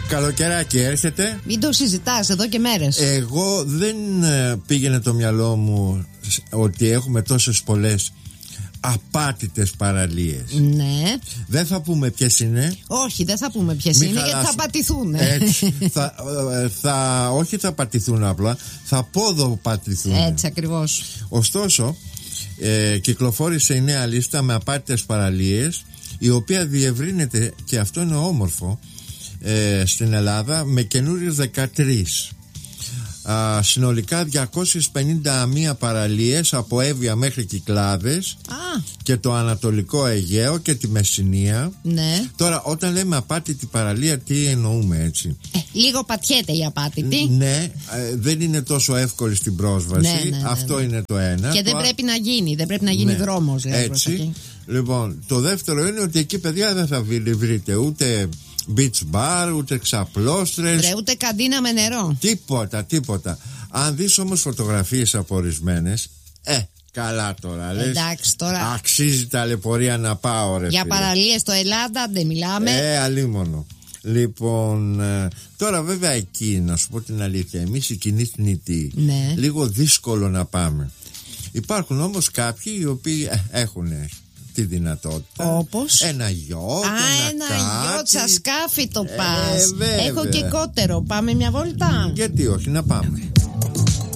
Καλοκαιράκι έρχεται. Μην το συζητάς εδώ και μέρες. Εγώ δεν πήγαινε το μυαλό μου ότι έχουμε τόσες πολλές απάτητες παραλίες. Ναι. Δεν θα πούμε ποιες είναι. Όχι, δεν θα πούμε ποιες είναι, γιατί θα πατηθούν. Έτσι, όχι θα πατηθούν απλά, θα ποδοπατηθούν. Έτσι ακριβώς. Ωστόσο, κυκλοφόρησε η νέα λίστα με απάτητες παραλίες, η οποία διευρύνεται, και αυτό είναι όμορφο, στην Ελλάδα με καινούριες 13. Συνολικά 251 παραλίες από Εύβοια μέχρι Κυκλάδες και το Ανατολικό Αιγαίο και τη Μεσσηνία. Ναι. Τώρα, όταν λέμε απάτητη παραλία, τι εννοούμε, έτσι? Λίγο πατιέται η απάτητη. Ναι, δεν είναι τόσο εύκολη στην πρόσβαση. Ναι. Αυτό είναι το ένα. Και δεν πρέπει να γίνει, δεν πρέπει να γίνει δρόμος. Έτσι. Λοιπόν, το δεύτερο είναι ότι εκεί, παιδιά, δεν θα βρείτε ούτε beach bar, ούτε ξαπλώστρες, ούτε καντίνα με νερό. Τίποτα. Αν δεις όμως φωτογραφίες από ορισμένες, καλά τώρα, λες. Εντάξει, τώρα αξίζει ταλαιπωρία να πάω, ρε. Για παραλίες στο Ελλάδα δεν μιλάμε. Αλίμονο. Λοιπόν, τώρα βέβαια εκεί, να σου πω την αλήθεια, εμείς οι κοινοί θνητοί, λίγο δύσκολο να πάμε. Υπάρχουν όμως κάποιοι οι οποίοι έχουν τη δυνατότητα. Όπως ένα γιότ, ένα γιότ σαν σκάφι το πας. Έχω και κότερο. Πάμε μια βόλτα? Γιατί όχι, να πάμε.